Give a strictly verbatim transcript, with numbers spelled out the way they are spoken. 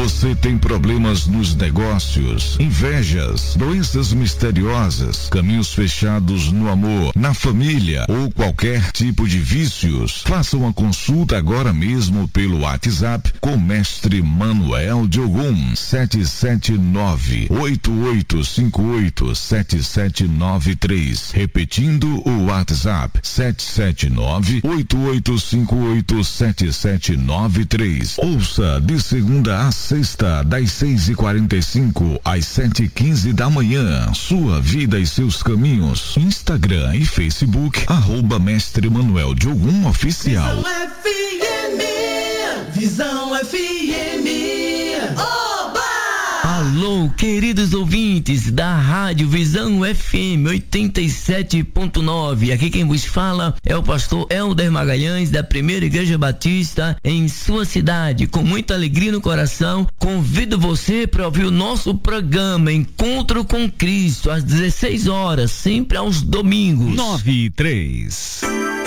Você tem problemas nos negócios, invejas, doenças misteriosas, caminhos fechados no amor, na família ou qualquer tipo de vícios? Faça uma consulta agora mesmo pelo WhatsApp com o Mestre Manuel de Ogum. sete sete nove, oito oito cinco oito, sete sete nove três. Repetindo o WhatsApp: sete sete nove, oito oito cinco oito, sete sete nove três. Ouça de segunda a sexta, das seis e quarenta e cinco às sete e quinze da manhã. Sua vida e seus caminhos. Instagram e Facebook, arroba Mestre Manuel de Ogum Oficial. Visão F M, Visão F M. Oba! Alô, queridos ouvintes da Rádio Visão F M oitenta e sete ponto nove. Aqui quem vos fala é o pastor Helder Magalhães, da Primeira Igreja Batista em sua cidade. Com muita alegria no coração, convido você para ouvir o nosso programa Encontro com Cristo às dezesseis horas, sempre aos domingos. nove e três.